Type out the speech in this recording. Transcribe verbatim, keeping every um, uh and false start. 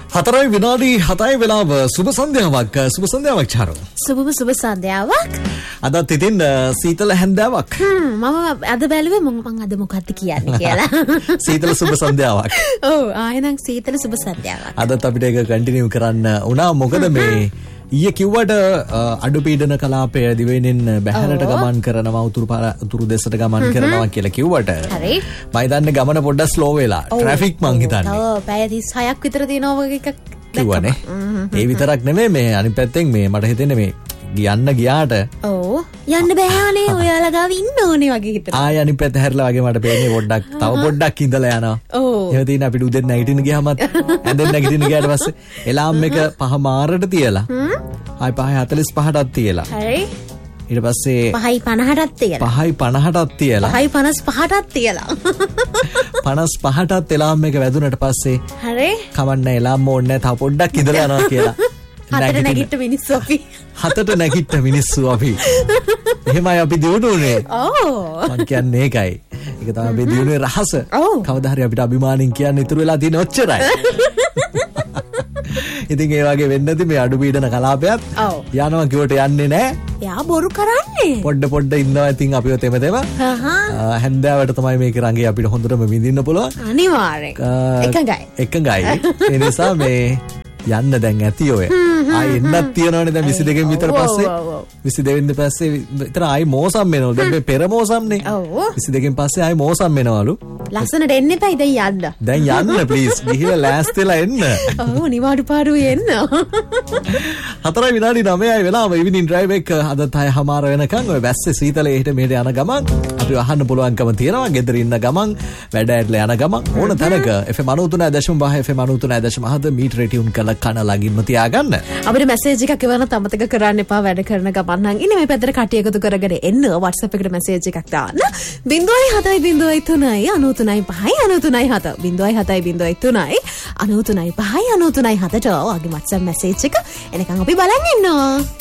හතරයි විනාඩි හතයි වෙලාව සුබ සන්ධ්‍යාවක් සුබ සන්ධ්‍යාවක් චාරු. සුබ සුබ සන්ධ්‍යාවක්. අදත් ඉතින් සීතල හැන්දෑවක්. මම අද බැලුවේ මම අද මොකක්ද කියන්නේ කියලා. සීතල සුබ සන්ධ්‍යාවක්. ඔව් ආයෙනම් සීතල සුබ සන්ධ්‍යාවක්. අදත් අපිට ඒක කන්ටිනියු කරන්න උනා මොකද මේ ඊයේ කිව්වට අඩු පීඩන කලාපය දිවෙනින් බැහැරට ගමන් කරනවා උතුරු උතුරු දෙසට ගමන් කරනවා කියලා කිව්වට හරි මම හිතන්නේ ගමන පොඩ්ඩක් ස්ලෝ වෙලා ට්‍රැෆික් මං හිතන්නේ ඔව් පැය තිස් හයක් විතර තියෙනවා වගේ එකක් කිව්වනේ ඒ විතරක් නෙමෙයි මේ අනිත් පැත්තෙන් මේ මට හිතෙන්නේ මේ යන්න ගියාට ඔව් යන්න බෑනේ ඔයාලා ගාව ඉන්න ඕනේ වගේ හිතන ආය අනිත් පැත්ත හැරිලා වගේ මට පේන්නේ පොඩ්ඩක් තව පොඩ්ඩක් ඉඳලා යනවා ඔව් එහෙම තියෙන අපිට උදේ නැගිටින්න ගියාමත් ඇඳෙන් නැගිටින්න ගියාට පස්සේ එලාම් එක පහ මාරට තියලා ආයි පහයි හතළිස් පහටත් තියලා හරි ඊට පස්සේ පහයි පනහටත් තියලා පහයි පනහටත් තියලා පහයි පනස් පහටත් තියලා පනස් පහටත් එලාම් එක වැදුනට පස්සේ හරි කවන්න එලාම් ඕනේ තව පොඩ්ඩක් ඉඳලා යනවා කියලා හතට නැගිට මිනිස්සු අපි හතට නැගිට මිනිස්සු අපි එහෙමයි අපි දිනුනේ ඕ මං කියන්නේ ඒකයි ඒක තමයි අපි දිනුනේ රහස කවදා හරි අපිට අභිමානින් කියන්න ඉතුරු වෙලා තියෙන ඔච්චරයි ඉතින් ඒ වගේ වෙන්න ඇති මේ අඩු පීඩන කලාපයත් යනවා කිව්වට යන්නේ නැහැ. යා බොරු කරන්නේ. පොඩ පොඩ ඉන්නවා ඉතින් අපිව තෙම තෙම. හැන්දෑවට තමයි මේක රංගේ අපිට හොඳටම විඳින්න පුළුවන්. අනිවාර්යෙන්. එකඟයි. එකඟයි. ඒ නිසා මේ යන්න දැන් ඇති ඔය. ආයි එන්නත් තියනවනේ දැන් විසි දෙකෙන් විතර පස්සේ. විසි දෙක වෙනි පස්සේ විතර ආයි මෝසම් වෙනවලු. දැන් මේ පෙර මෝසම්නේ. විසි දෙකෙන් පස්සේ ආයි මෝසම් වෙනවලු. ලස්සනට එන්න එපා දැන් යන්න. දැන් යන්න ප්ලීස්. ගිහිල්ලා ලෑස්තිලා එන්න. ඔව් නිවාඩු පාඩුවේ එන්න. හතරයි විනාඩි නවයයි වෙලාව ඉවිනින් ඩ්‍රයිව් එක අද තය හමාර වෙනකන් ඔය වැස්සේ සීතලේ එහෙට මෙහෙට යන ගමන් අපි අහන්න පුළුවන්කම තියෙනවා. ගෙදර ඉන්න ගමන් වැඩ ඇරලා යන ගමන් ඕන තැනක එෆ් එම් නවය තුනයි දශම පහ එෆ් එම් නවය තුනයි දශම හත මීටරේ ටියුන් කරලා කන ළඟින්ම තියාගන්න. අපිට මැසේජ් එකක් එවන්න අමතක කරන්න එපා වැඩ කරන ගමන් නම් ඉන්නේ මේ පැත්තට කටි එකතු කරගෙන එන්න WhatsApp එකට මැසේජ් එකක් දාන්න. ज़ीरो सात ज़ीरो तीन नौ नौ पाँच नौ नौ सात ज़ीरो सात ज़ीरो तीन नौ नौ पाँच नौ नौ सात ට වගේ WhatsApp මැසේජ් එක එනකන් අපි බලන් ඉන්නවා.